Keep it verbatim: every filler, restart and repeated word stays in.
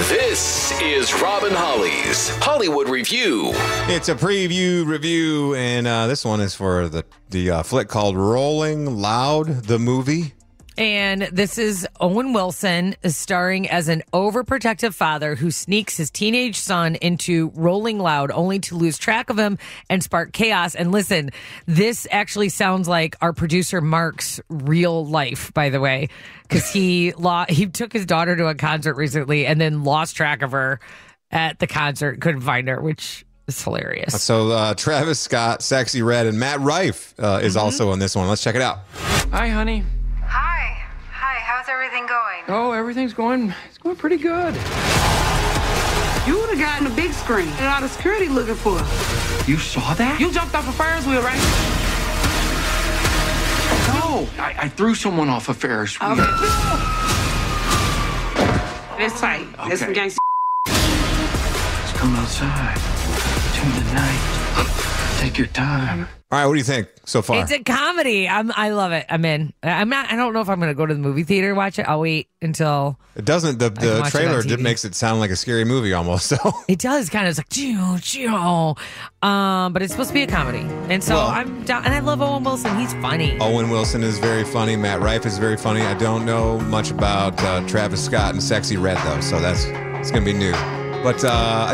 This is Rob and Holly's Hollywood Review. It's a preview review, and uh, this one is for the, the uh, flick called Rolling Loud, the movie. And this is Owen Wilson starring as an overprotective father who sneaks his teenage son into Rolling Loud only to lose track of him and spark chaos. And listen, this actually sounds like our producer Mark's real life, by the way, because he lo- he took his daughter to a concert recently and then lost track of her at the concert, couldn't find her, which is hilarious. So uh, Travis Scott, Sexy Red, and Matt Rife uh, is mm-hmm. also in this one. Let's check it out. Hi, honey. Hi. Hi, how's everything going? Oh, everything's going, it's going pretty good. You would have gotten a big screen and all the security looking for. You saw that? You jumped off a Ferris wheel, right? No, I, I threw someone off a Ferris wheel. Okay. That's tight. Okay. That's some gangster. Let's come outside. Tune the night. Take your time. All right, what do you think so far? It's a comedy. I'm. I love it. I'm in. I'm not. I don't know if I'm going to go to the movie theater and watch it. I'll wait until it doesn't. The the watch it trailer on T V. did makes it sound like a scary movie almost. So it does kind of. It's like choo choo. Um, but it's supposed to be a comedy, and so Well- I'm down. And I love Owen Wilson. He's funny. Owen Wilson is very funny. Matt Rife is very funny. I don't know much about uh, Travis Scott and Sexy Red though, so that's it's going to be new. But uh,